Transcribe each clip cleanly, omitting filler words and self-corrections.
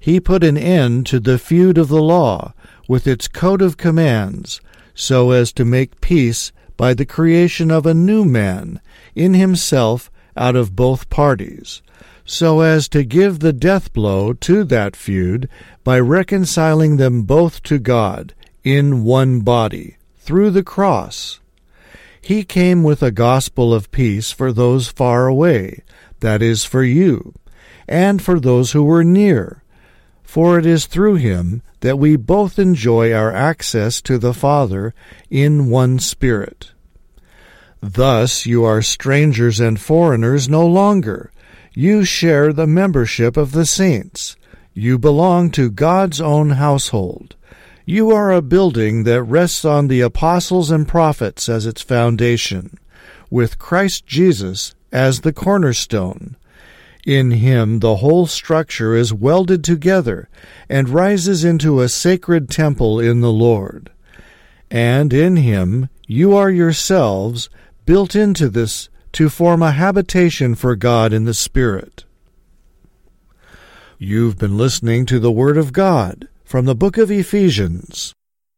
he put an end to the feud of the law with its code of commands, so as to make peace by the creation of a new man in himself out of both parties, so as to give the death blow to that feud by reconciling them both to God in one body, through the cross. He came with a gospel of peace for those far away, that is, for you, and for those who were near. For it is through him that we both enjoy our access to the Father in one Spirit. Thus you are strangers and foreigners no longer. You share the membership of the saints. You belong to God's own household. You are a building that rests on the apostles and prophets as its foundation, with Christ Jesus as the cornerstone. In him the whole structure is welded together and rises into a sacred temple in the Lord. And in him you are yourselves built into this to form a habitation for God in the Spirit. You've been listening to the Word of God from the book of Ephesians.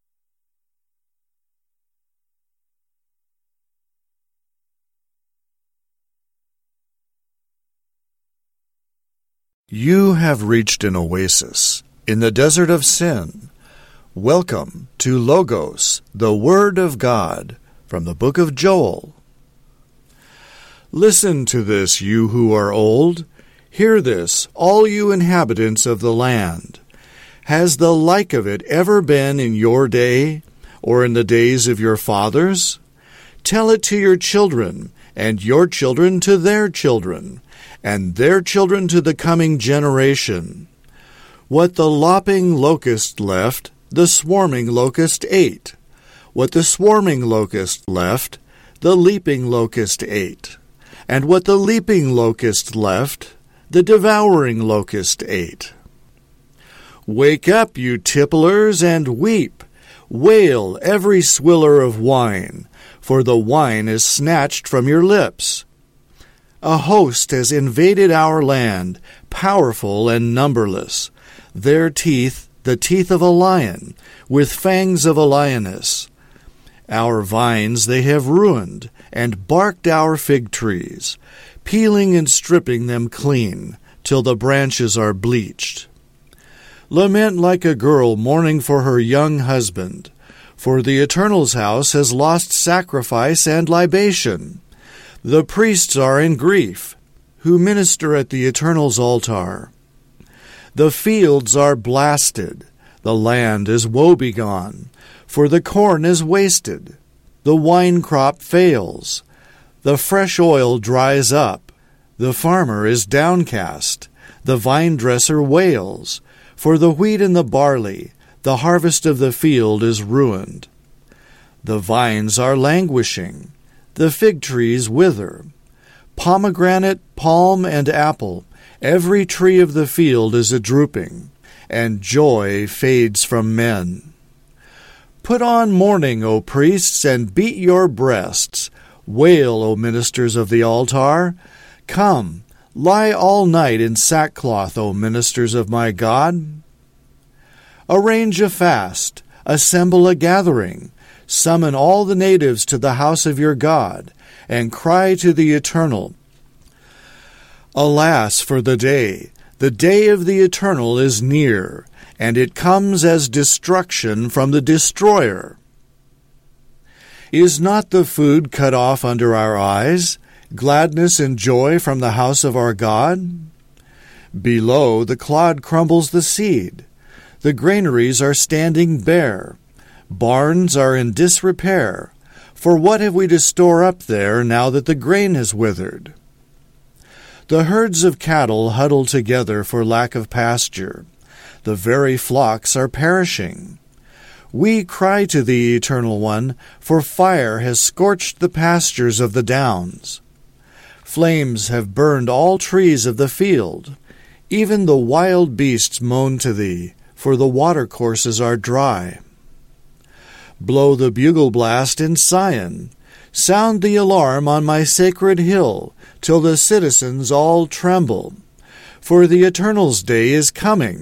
You have reached an oasis in the desert of sin. Welcome to Logos, the Word of God, from the book of Joel. Listen to this, you who are old. Hear this, all you inhabitants of the land. Has the like of it ever been in your day, or in the days of your fathers? Tell it to your children, and your children to their children, and their children to the coming generation. What the lopping locust left, the swarming locust ate. What the swarming locust left, the leaping locust ate. And what the leaping locust left, the devouring locust ate. Wake up, you tipplers, and weep. Wail, every swiller of wine, for the wine is snatched from your lips. A host has invaded our land, powerful and numberless. Their teeth, the teeth of a lion, with fangs of a lioness. Our vines they have ruined, and barked our fig trees, peeling and stripping them clean, till the branches are bleached. Lament like a girl mourning for her young husband, for the Eternal's house has lost sacrifice and libation. The priests are in grief, who minister at the Eternal's altar. The fields are blasted, the land is woebegone, for the corn is wasted. The wine crop fails, the fresh oil dries up, the farmer is downcast, the vine dresser wails, for the wheat and the barley, the harvest of the field is ruined. The vines are languishing, the fig trees wither. Pomegranate, palm, and apple, every tree of the field is a drooping, and joy fades from men. Put on mourning, O priests, and beat your breasts. Wail, O ministers of the altar. Come, lie all night in sackcloth, O ministers of my God. Arrange a fast, assemble a gathering, summon all the natives to the house of your God, and cry to the Eternal. Alas for the day of the Eternal is near, and it comes as destruction from the destroyer. Is not the food cut off under our eyes, gladness and joy from the house of our God? Below the clod crumbles the seed. The granaries are standing bare. Barns are in disrepair. For what have we to store up there now that the grain has withered? The herds of cattle huddle together for lack of pasture. The very flocks are perishing. We cry to the Eternal One, for fire has scorched the pastures of the downs. Flames have burned all trees of the field. Even the wild beasts moan to thee, for the watercourses are dry. Blow the bugle blast in Sion. Sound the alarm on my sacred hill, till the citizens all tremble. For the Eternal's day is coming.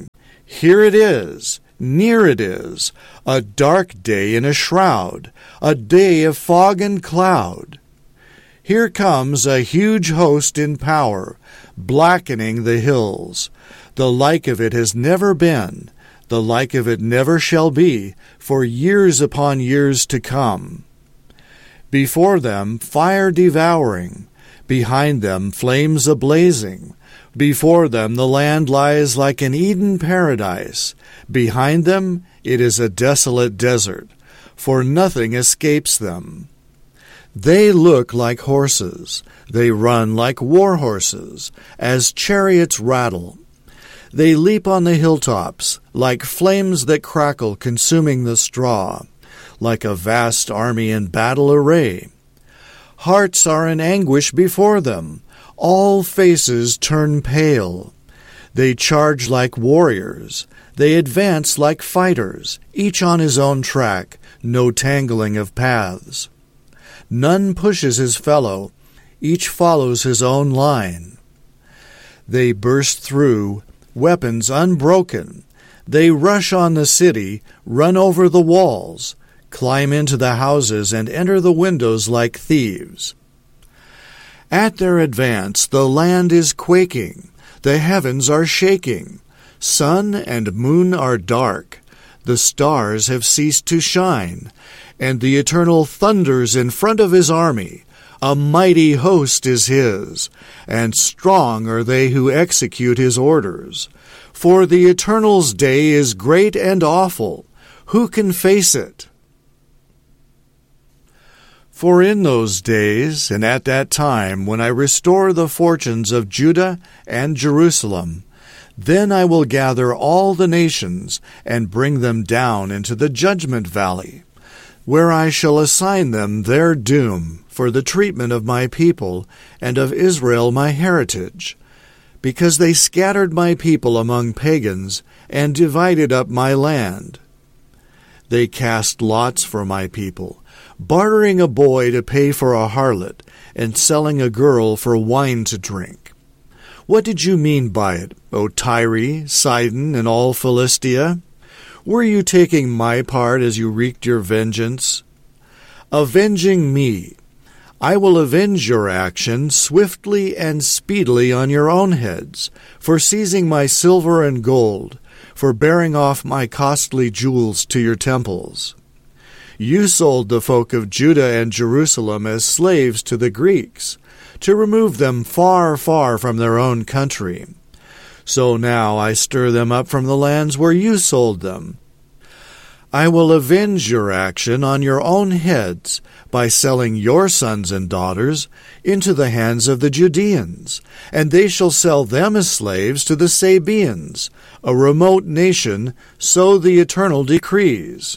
Here it is, near it is, a dark day in a shroud, a day of fog and cloud. Here comes a huge host in power, blackening the hills. The like of it has never been, the like of it never shall be, for years upon years to come. Before them fire devouring, behind them flames a-blazing. Before them the land lies like an Eden paradise. Behind them it is a desolate desert, for nothing escapes them. They look like horses, they run like war horses, as chariots rattle. They leap on the hilltops, like flames that crackle, consuming the straw, like a vast army in battle array. Hearts are in anguish before them, all faces turn pale. They charge like warriors, they advance like fighters, each on his own track, no tangling of paths. None pushes his fellow, each follows his own line. They burst through, weapons unbroken. They rush on the city, run over the walls, climb into the houses, and enter the windows like thieves. At their advance the land is quaking, the heavens are shaking. Sun and moon are dark, the stars have ceased to shine, and the Eternal thunders in front of his army. A mighty host is his, and strong are they who execute his orders. For the Eternal's day is great and awful. Who can face it? For in those days, and at that time, when I restore the fortunes of Judah and Jerusalem, then I will gather all the nations and bring them down into the judgment valley, where I shall assign them their doom for the treatment of my people and of Israel my heritage, because they scattered my people among pagans and divided up my land. They cast lots for my people, bartering a boy to pay for a harlot, and selling a girl for wine to drink. What did you mean by it, O Tyre, Sidon, and all Philistia? Were you taking my part as you wreaked your vengeance? Avenging me, I will avenge your action swiftly and speedily on your own heads, for seizing my silver and gold, for bearing off my costly jewels to your temples. You sold the folk of Judah and Jerusalem as slaves to the Greeks, to remove them far, far from their own country. So now I stir them up from the lands where you sold them. I will avenge your action on your own heads by selling your sons and daughters into the hands of the Judeans, and they shall sell them as slaves to the Sabeans, a remote nation, so the Eternal decrees.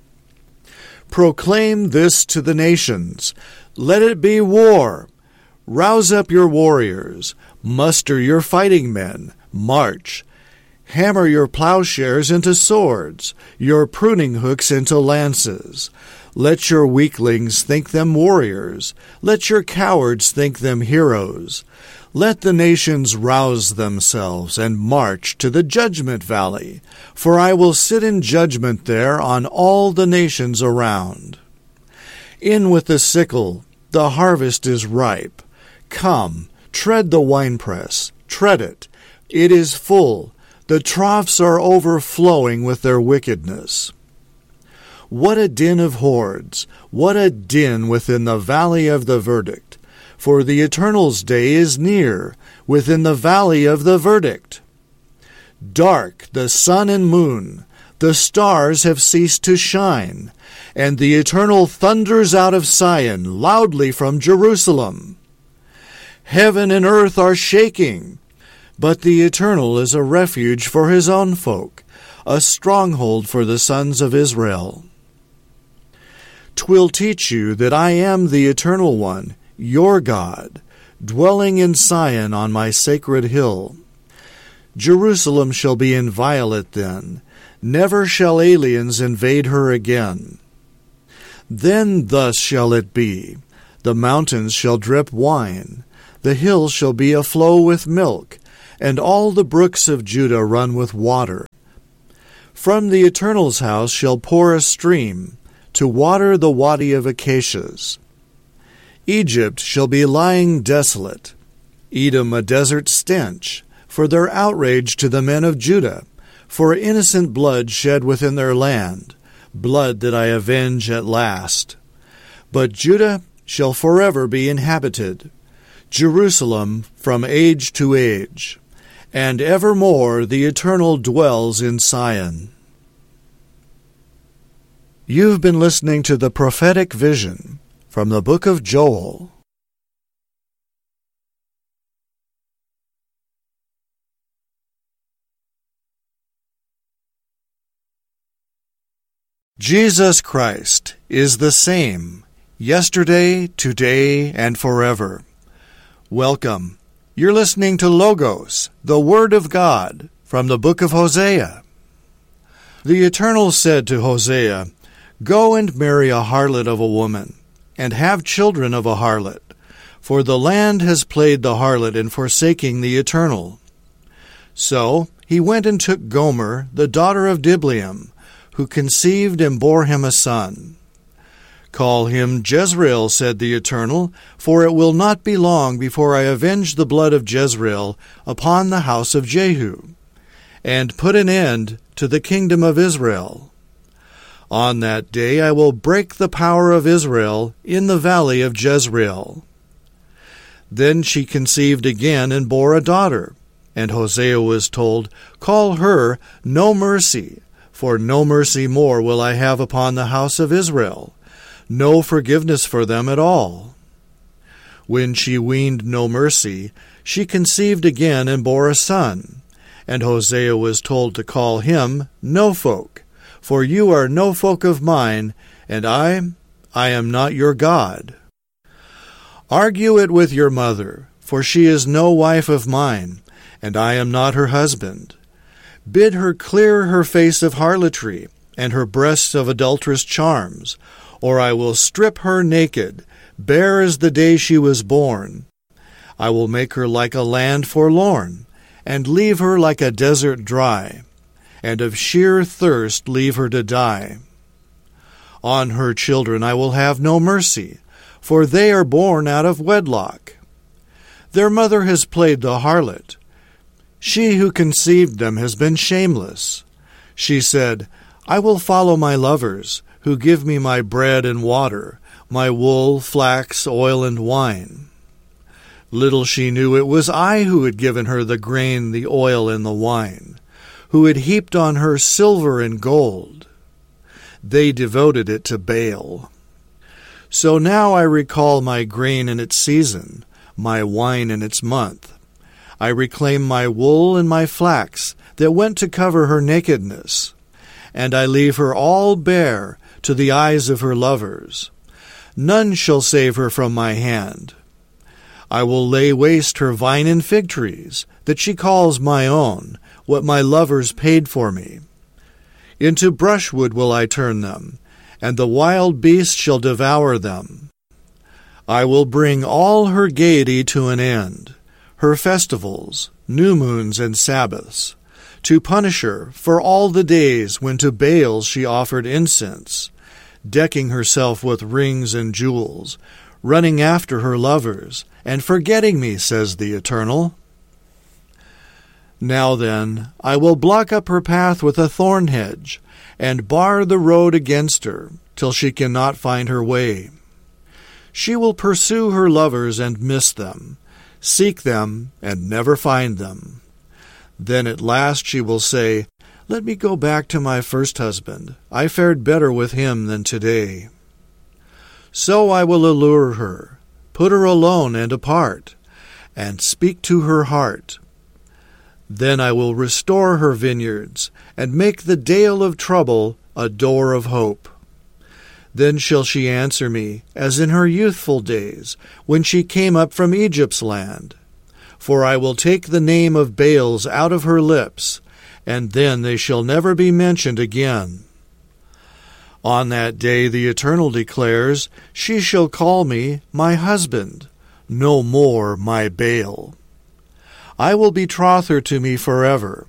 Proclaim this to the nations. Let it be war. Rouse up your warriors. Muster your fighting men. March. Hammer your plowshares into swords, your pruning hooks into lances. Let your weaklings think them warriors. Let your cowards think them heroes. Let the nations rouse themselves and march to the judgment valley, for I will sit in judgment there on all the nations around. In with the sickle, the harvest is ripe. Come, tread the winepress, tread it. It is full. The troughs are overflowing with their wickedness. What a din of hordes! What a din within the valley of the verdict! For the Eternal's day is near, within the valley of the verdict. Dark the sun and moon, the stars have ceased to shine, and the Eternal thunders out of Sion, loudly from Jerusalem. Heaven and earth are shaking, but the Eternal is a refuge for his own folk, a stronghold for the sons of Israel. 'Twill teach you that I am the Eternal One, your God, dwelling in Sion on my sacred hill. Jerusalem shall be inviolate then, never shall aliens invade her again. Then thus shall it be, the mountains shall drip wine, the hills shall be aflow with milk, and all the brooks of Judah run with water. From the Eternal's house shall pour a stream, to water the wadi of acacias. Egypt shall be lying desolate, Edom a desert stench, for their outrage to the men of Judah, for innocent blood shed within their land, blood that I avenge at last. But Judah shall forever be inhabited, Jerusalem from age to age, and evermore the Eternal dwells in Sion. You've been listening to the prophetic vision from the book of Joel. Jesus Christ is the same, yesterday, today, and forever. Welcome. You're listening to Logos, the Word of God, from the book of Hosea. The Eternal said to Hosea, "Go and marry a harlot of a woman, and have children of a harlot, for the land has played the harlot in forsaking the Eternal." So he went and took Gomer, the daughter of Diblaim, who conceived and bore him a son. "Call him Jezreel," said the Eternal, "for it will not be long before I avenge the blood of Jezreel upon the house of Jehu, and put an end to the kingdom of Israel. On that day I will break the power of Israel in the valley of Jezreel." Then she conceived again and bore a daughter, and Hosea was told, "Call her No Mercy, for no mercy more will I have upon the house of Israel, no forgiveness for them at all." When she weaned No Mercy, she conceived again and bore a son, and Hosea was told to call him No Folk, for you are no folk of mine, and I am not your God. Argue it with your mother, for she is no wife of mine, and I am not her husband. Bid her clear her face of harlotry, and her breasts of adulterous charms, or I will strip her naked, bare as the day she was born. I will make her like a land forlorn, and leave her like a desert dry, and of sheer thirst leave her to die. On her children I will have no mercy, for they are born out of wedlock. Their mother has played the harlot. She who conceived them has been shameless. She said, "I will follow my lovers, who give me my bread and water, my wool, flax, oil, and wine." Little she knew it was I who had given her the grain, the oil, and the wine, who had heaped on her silver and gold. They devoted it to Baal. So now I recall my grain in its season, my wine in its month. I reclaim my wool and my flax that went to cover her nakedness, and I leave her all bare to the eyes of her lovers. None shall save her from my hand. I will lay waste her vine and fig trees, that she calls my own, what my lovers paid for me. Into brushwood will I turn them, and the wild beast shall devour them. I will bring all her gaiety to an end, her festivals, new moons, and Sabbaths, to punish her for all the days when to Baal she offered incense, decking herself with rings and jewels, running after her lovers, and forgetting me, says the Eternal. Now then, I will block up her path with a thorn hedge, and bar the road against her, till she cannot find her way. She will pursue her lovers and miss them, seek them and never find them. Then at last she will say, "Let me go back to my first husband. I fared better with him than today." So I will allure her, put her alone and apart, and speak to her heart. Then I will restore her vineyards, and make the dale of trouble a door of hope. Then shall she answer me, as in her youthful days, when she came up from Egypt's land. For I will take the name of Baals out of her lips, and then they shall never be mentioned again. On that day the Eternal declares, she shall call me my husband, no more my Baal. I will betroth her to me forever,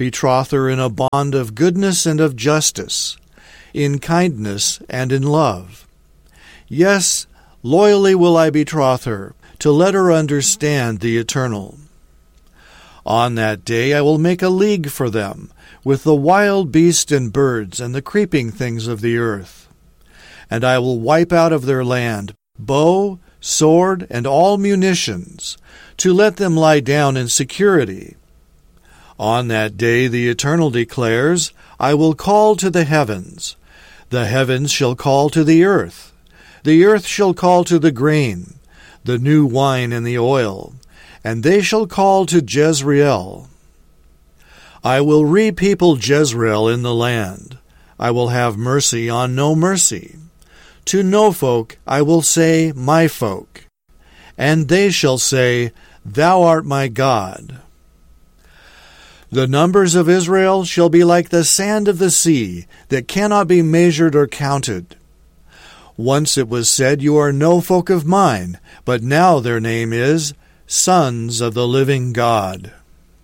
betroth her in a bond of goodness and of justice, in kindness and in love. Yes, loyally will I betroth her, to let her understand the Eternal. On that day I will make a league for them, with the wild beasts and birds and the creeping things of the earth. And I will wipe out of their land bow, sword, and all munitions, to let them lie down in security. On that day the Eternal declares, I will call to the heavens shall call to the earth shall call to the grain, the new wine and the oil, and they shall call to Jezreel. I will repeople Jezreel in the land. I will have mercy on no mercy. To no folk I will say, my folk, and they shall say, Thou art my God. The numbers of Israel shall be like the sand of the sea, that cannot be measured or counted. Once it was said, You are no folk of mine, but now their name is Sons of the Living God.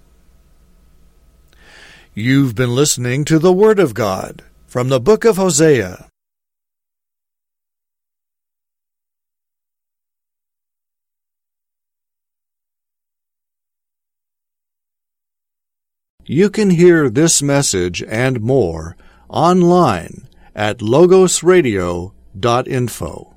You've been listening to the Word of God from the book of Hosea. You can hear this message and more online at logosradio.info.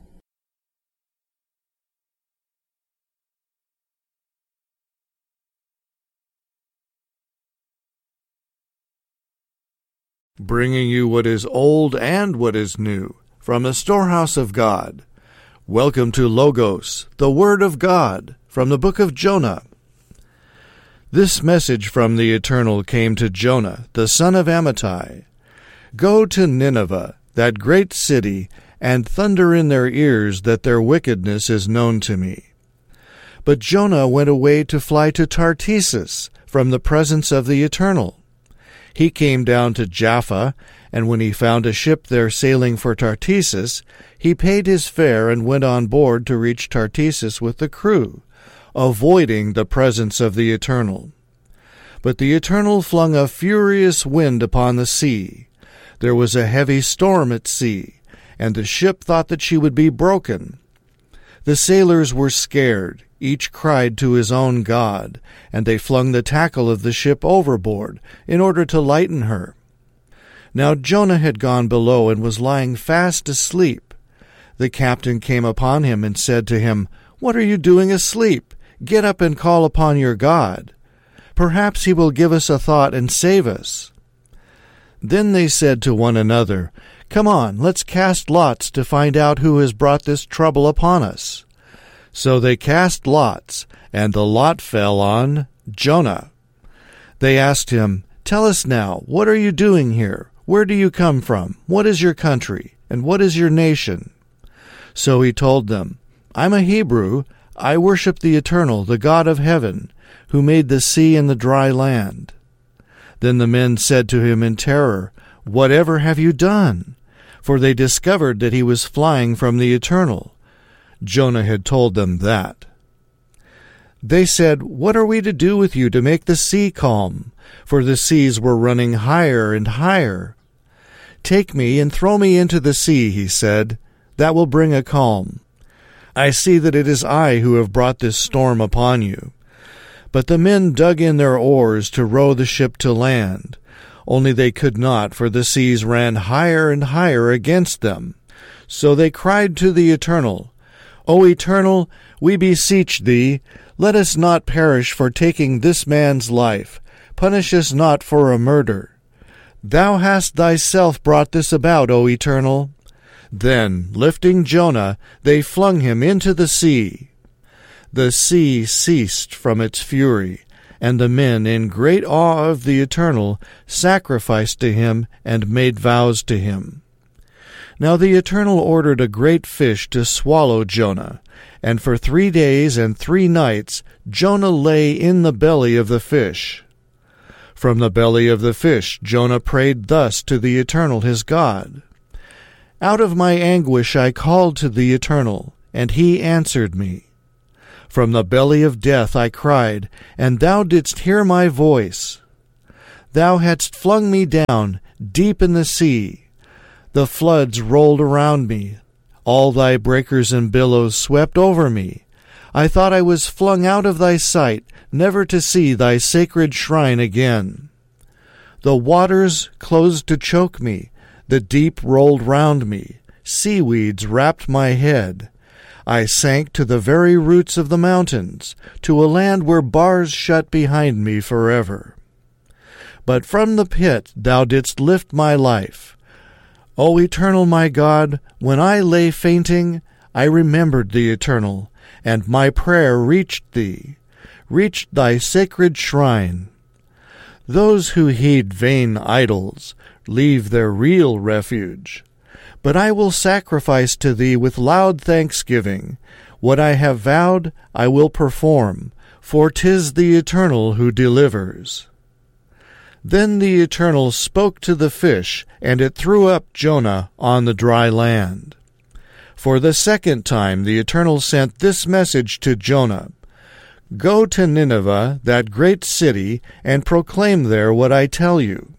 Bringing you what is old and what is new from the storehouse of God. Welcome to Logos, the Word of God, from the book of Jonah. This message from the Eternal came to Jonah, the son of Amittai. Go to Nineveh, that great city, and thunder in their ears that their wickedness is known to me. But Jonah went away to fly to Tartessus from the presence of the Eternal. He came down to Jaffa, and when he found a ship there sailing for Tartessus, he paid his fare and went on board to reach Tartessus with the crew, avoiding the presence of the Eternal. But the Eternal flung a furious wind upon the sea. There was a heavy storm at sea, and the ship thought that she would be broken. The sailors were scared. Each cried to his own god, and they flung the tackle of the ship overboard in order to lighten her. Now Jonah had gone below and was lying fast asleep. The captain came upon him and said to him, What are you doing asleep? Get up and call upon your God. Perhaps he will give us a thought and save us. Then they said to one another, Come on, let's cast lots to find out who has brought this trouble upon us. So they cast lots, and the lot fell on Jonah. They asked him, Tell us now, what are you doing here? Where do you come from? What is your country? And what is your nation? So he told them, I'm a Hebrew. I worship the Eternal, the God of heaven, who made the sea and the dry land. Then the men said to him in terror, Whatever have you done? For they discovered that he was flying from the Eternal. Jonah had told them that. They said, What are we to do with you to make the sea calm? For the seas were running higher and higher. Take me and throw me into the sea, he said. That will bring a calm. I see that it is I who have brought this storm upon you. But the men dug in their oars to row the ship to land. Only they could not, for the seas ran higher and higher against them. So they cried to the Eternal, O Eternal, we beseech thee, let us not perish for taking this man's life. Punish us not for a murder. Thou hast thyself brought this about, O Eternal. Then, lifting Jonah, they flung him into the sea. The sea ceased from its fury, and the men, in great awe of the Eternal, sacrificed to him and made vows to him. Now the Eternal ordered a great fish to swallow Jonah, and for 3 days and 3 nights Jonah lay in the belly of the fish. From the belly of the fish Jonah prayed thus to the Eternal his God. Out of my anguish I called to the Eternal, and he answered me. From the belly of death I cried, and thou didst hear my voice. Thou hadst flung me down deep in the sea. The floods rolled around me. All thy breakers and billows swept over me. I thought I was flung out of thy sight, never to see thy sacred shrine again. The waters closed to choke me. The deep rolled round me. Seaweeds wrapped my head. I sank to the very roots of the mountains, to a land where bars shut behind me forever. But from the pit thou didst lift my life. O eternal my God, when I lay fainting, I remembered the Eternal, and my prayer reached thee, reached thy sacred shrine. Those who heed vain idols leave their real refuge. But I will sacrifice to thee with loud thanksgiving. What I have vowed I will perform, for 'tis the Eternal who delivers. Then the Eternal spoke to the fish, and it threw up Jonah on the dry land. For the second time the Eternal sent this message to Jonah: Go to Nineveh, that great city, and proclaim there what I tell you.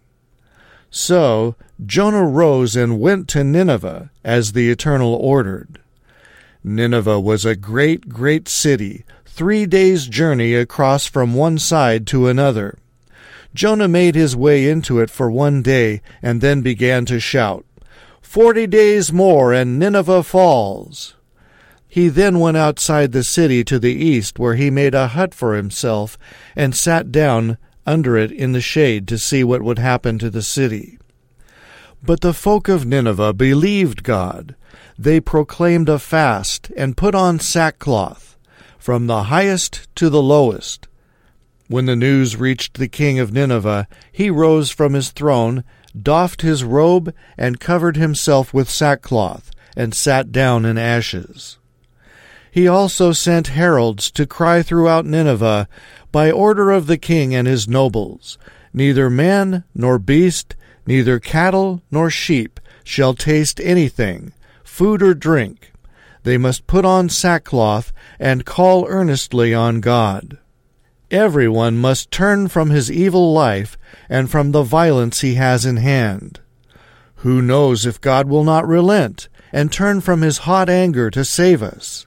So Jonah rose and went to Nineveh, as the Eternal ordered. Nineveh was a great, great city, 3 days' journey across from one side to another. Jonah made his way into it for 1 day, and then began to shout, 40 days more, and Nineveh falls. He then went outside the city to the east, where he made a hut for himself, and sat down under it in the shade to see what would happen to the city. But the folk of Nineveh believed God. They proclaimed a fast, and put on sackcloth, from the highest to the lowest. When the news reached the king of Nineveh, he rose from his throne, doffed his robe, and covered himself with sackcloth, and sat down in ashes. He also sent heralds to cry throughout Nineveh, by order of the king and his nobles, neither man nor beast, neither cattle nor sheep, shall taste anything, food or drink. They must put on sackcloth, and call earnestly on God. Everyone must turn from his evil life, and from the violence he has in hand. Who knows if God will not relent, and turn from his hot anger to save us?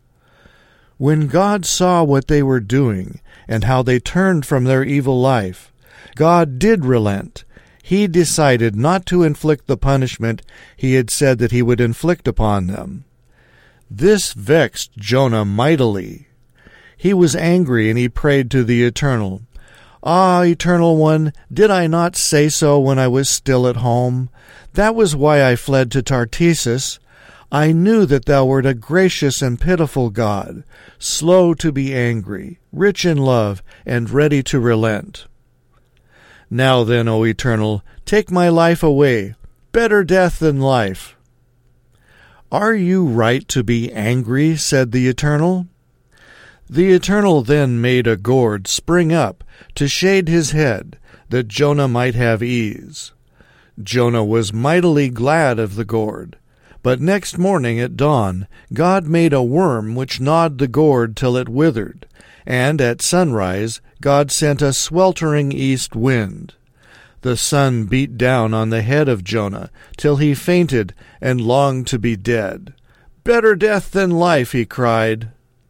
When God saw what they were doing, and how they turned from their evil life, God did relent. He decided not to inflict the punishment he had said that he would inflict upon them. This vexed Jonah mightily. He was angry, and he prayed to the Eternal. Ah, Eternal One, did I not say so when I was still at home? That was why I fled to Tartessus. I knew that thou wert a gracious and pitiful God, slow to be angry, rich in love, and ready to relent. Now then, O Eternal, take my life away, better death than life. Are you right to be angry? Said the Eternal. The Eternal then made a gourd spring up to shade his head, that Jonah might have ease. Jonah was mightily glad of the gourd. But next morning at dawn God made a worm which gnawed the gourd till it withered, and at sunrise God sent a sweltering east wind. The sun beat down on the head of Jonah till he fainted and longed to be dead. Better death than life, he cried.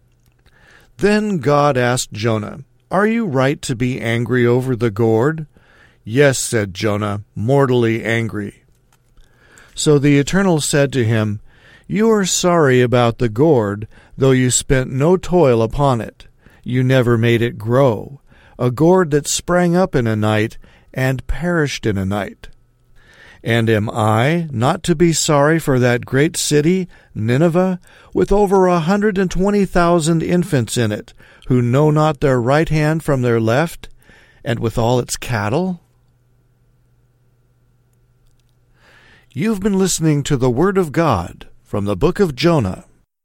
Then God asked Jonah, Are you right to be angry over the gourd? Yes, said Jonah, mortally angry. So the Eternal said to him, You are sorry about the gourd, though you spent no toil upon it. You never made it grow, a gourd that sprang up in a night and perished in a night. And am I not to be sorry for that great city, Nineveh, with over 120,000 infants in it, who know not their right hand from their left, and with all its cattle? You've been listening to the Word of God from the book of Jonah.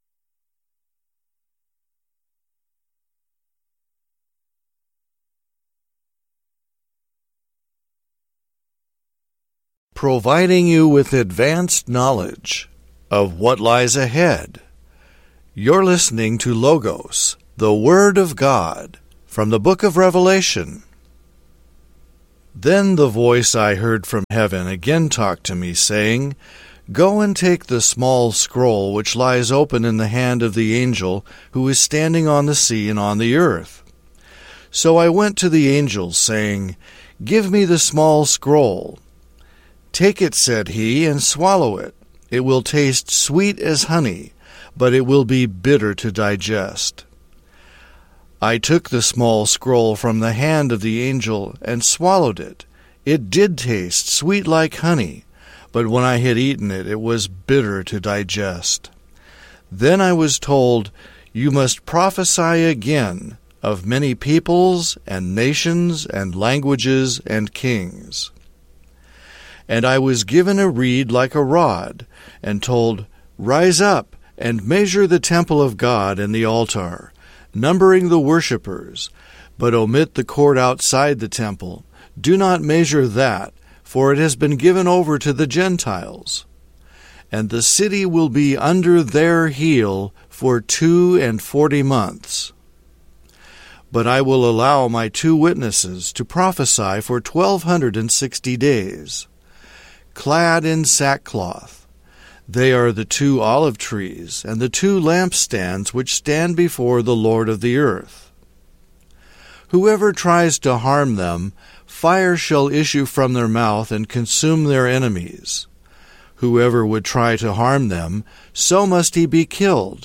Providing you with advanced knowledge of what lies ahead. You're listening to Logos, the Word of God, from the book of Revelation. Then the voice I heard from heaven again talked to me, saying, Go and take the small scroll which lies open in the hand of the angel who is standing on the sea and on the earth. So I went to the angel, saying, Give me the small scroll. Take it, said he, and swallow it. It will taste sweet as honey, but it will be bitter to digest. I took the small scroll from the hand of the angel and swallowed it. It did taste sweet like honey, but when I had eaten it, it was bitter to digest. Then I was told, You must prophesy again of many peoples and nations and languages and kings. And I was given a reed like a rod, and told, Rise up and measure the temple of God and the altar, numbering the worshippers, but omit the court outside the temple. Do not measure that, for it has been given over to the Gentiles. And the city will be under their heel for 42 months. But I will allow my 2 witnesses to prophesy for 1260 days, clad in sackcloth. They are the 2 olive trees and the 2 lampstands which stand before the Lord of the earth. Whoever tries to harm them, fire shall issue from their mouth and consume their enemies. Whoever would try to harm them, so must he be killed.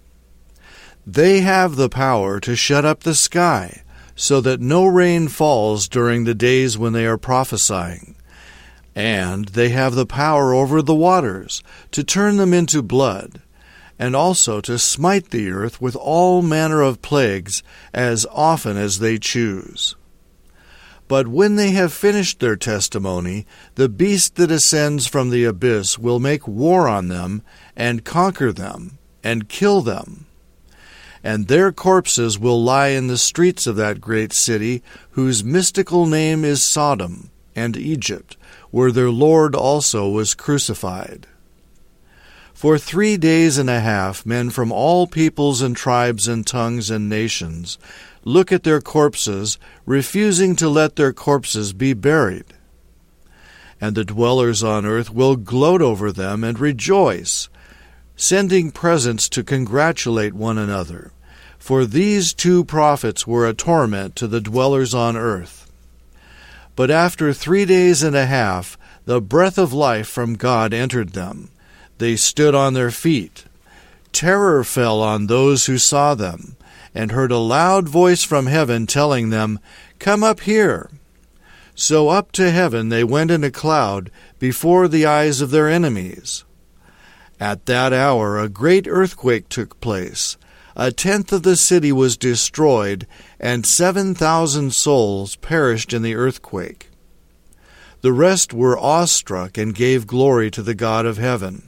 They have the power to shut up the sky, so that no rain falls during the days when they are prophesying. And they have the power over the waters, to turn them into blood, and also to smite the earth with all manner of plagues as often as they choose. But when they have finished their testimony, the beast that ascends from the abyss will make war on them, and conquer them, and kill them. And their corpses will lie in the streets of that great city, whose mystical name is Sodom and Egypt, where their Lord also was crucified. For 3 days and a half men from all peoples and tribes and tongues and nations look at their corpses, refusing to let their corpses be buried. And the dwellers on earth will gloat over them and rejoice, sending presents to congratulate one another. For these 2 prophets were a torment to the dwellers on earth. But after 3 days and a half, the breath of life from God entered them. They stood on their feet. Terror fell on those who saw them, and heard a loud voice from heaven telling them, Come up here. So up to heaven they went in a cloud before the eyes of their enemies. At that hour a great earthquake took place. 1/10 of the city was destroyed, and 7,000 souls perished in the earthquake. The rest were awestruck and gave glory to the God of heaven.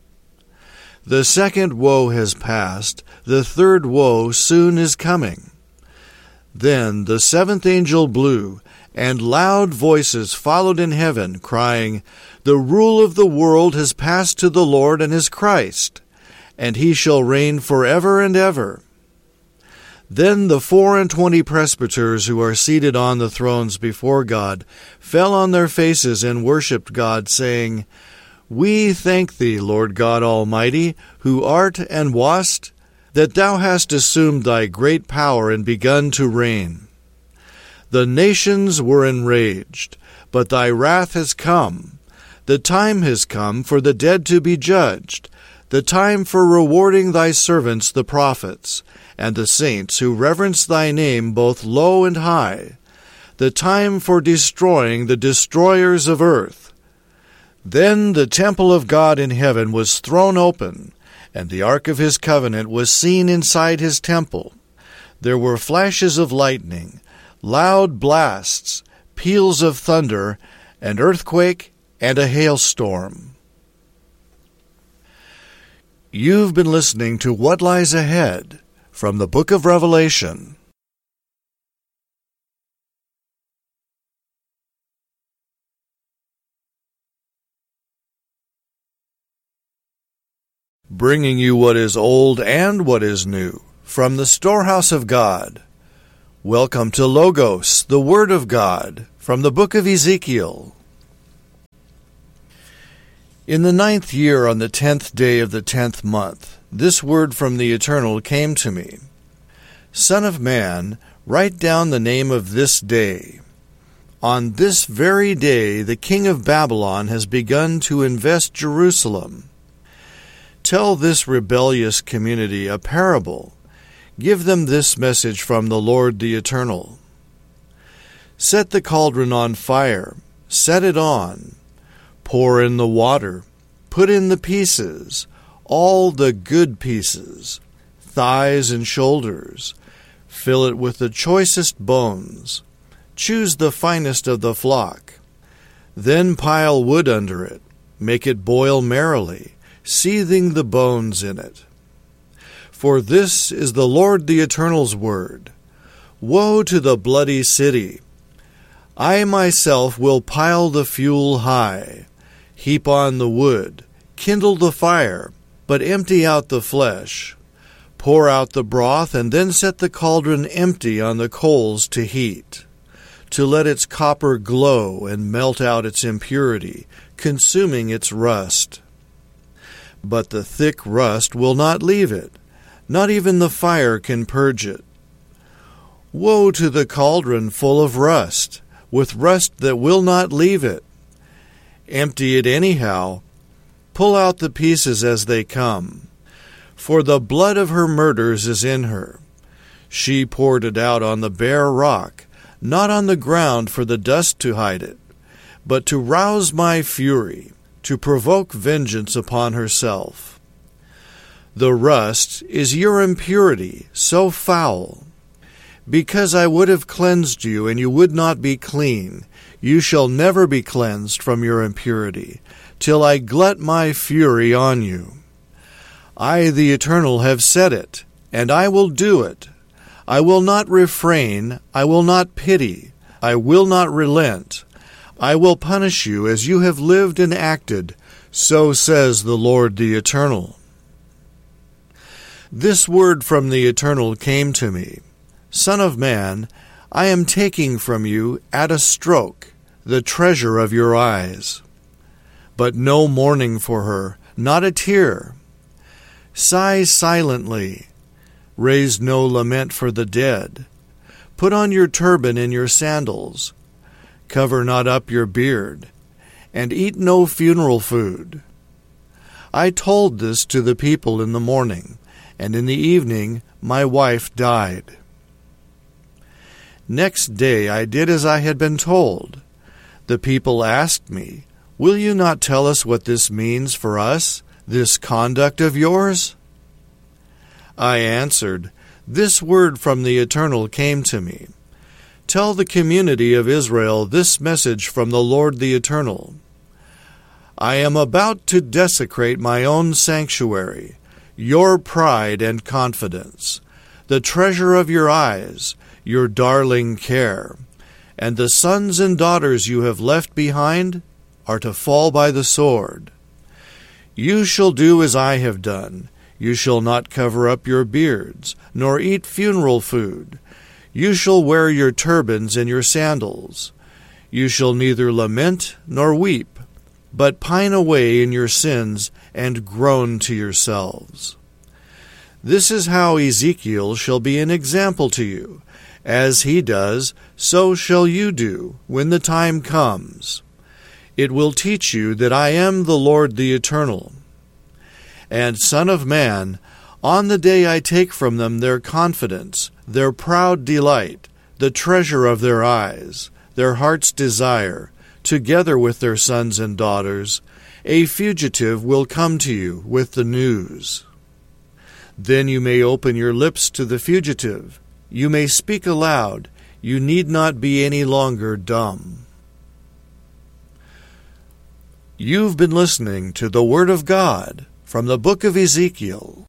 The second woe has passed, the third woe soon is coming. Then the 7th angel blew, and loud voices followed in heaven, crying, The rule of the world has passed to the Lord and his Christ, and he shall reign forever and ever. Then the 24 presbyters who are seated on the thrones before God fell on their faces and worshipped God, saying, We thank thee, Lord God Almighty, who art and wast, that thou hast assumed thy great power and begun to reign. The nations were enraged, but thy wrath has come. The time has come for the dead to be judged, the time for rewarding thy servants the prophets, and the saints who reverence thy name both low and high, the time for destroying the destroyers of earth. Then the temple of God in heaven was thrown open, and the ark of his covenant was seen inside his temple. There were flashes of lightning, loud blasts, peals of thunder, an earthquake, and a hailstorm. You've been listening to What Lies Ahead from the Book of Revelation. Bringing you what is old and what is new from the storehouse of God. Welcome to Logos, the Word of God, from the book of Ezekiel. In the 9th year, on the 10th day of the 10th month, this word from the Eternal came to me. Son of man, write down the name of this day. On this very day the king of Babylon has begun to invest Jerusalem. Tell this rebellious community a parable. Give them this message from the Lord the Eternal. Set the cauldron on fire, set it on. Pour in the water, put in the pieces, all the good pieces, thighs and shoulders. Fill it with the choicest bones. Choose the finest of the flock. Then pile wood under it. Make it boil merrily, seething the bones in it. For this is the Lord the Eternal's word. Woe to the bloody city! I myself will pile the fuel high, heap on the wood, kindle the fire, but empty out the flesh. Pour out the broth, and then set the cauldron empty on the coals to heat, to let its copper glow and melt out its impurity, consuming its rust. But the thick rust will not leave it. Not even the fire can purge it. Woe to the cauldron full of rust, with rust that will not leave it. Empty it anyhow. Pull out the pieces as they come. For the blood of her murders is in her. She poured it out on the bare rock, not on the ground for the dust to hide it, but to rouse my fury, to provoke vengeance upon herself. The rust is your impurity, so foul. Because I would have cleansed you, and you would not be clean, you shall never be cleansed from your impurity, till I glut my fury on you. I, the Eternal, have said it, and I will do it. I will not refrain, I will not pity, I will not relent. I will punish you as you have lived and acted, so says the Lord the Eternal. This word from the Eternal came to me. Son of man, I am taking from you at a stroke the treasure of your eyes. But no mourning for her, not a tear. Sigh silently. Raise no lament for the dead. Put on your turban and your sandals. Cover not up your beard, and eat no funeral food. I told this to the people in the morning, and in the evening my wife died. Next day I did as I had been told. The people asked me, Will you not tell us what this means for us, this conduct of yours? I answered, This word from the Eternal came to me. Tell the community of Israel this message from the Lord the Eternal. I am about to desecrate my own sanctuary, your pride and confidence, the treasure of your eyes, your darling care, and the sons and daughters you have left behind are to fall by the sword. You shall do as I have done. You shall not cover up your beards, nor eat funeral food. You shall wear your turbans and your sandals. You shall neither lament nor weep, but pine away in your sins and groan to yourselves. This is how Ezekiel shall be an example to you. As he does, so shall you do when the time comes. It will teach you that I am the Lord the Eternal. And, Son of man, on the day I take from them their confidence, their proud delight, the treasure of their eyes, their heart's desire, together with their sons and daughters, a fugitive will come to you with the news. Then you may open your lips to the fugitive. You may speak aloud. You need not be any longer dumb. You've been listening to the Word of God from the book of Ezekiel.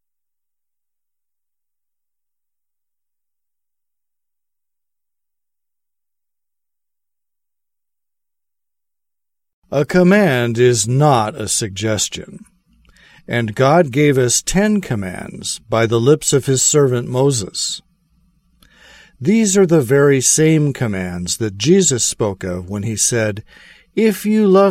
A command is not a suggestion. And God gave us 10 commands by the lips of his servant Moses. These are the very same commands that Jesus spoke of when he said, "If you love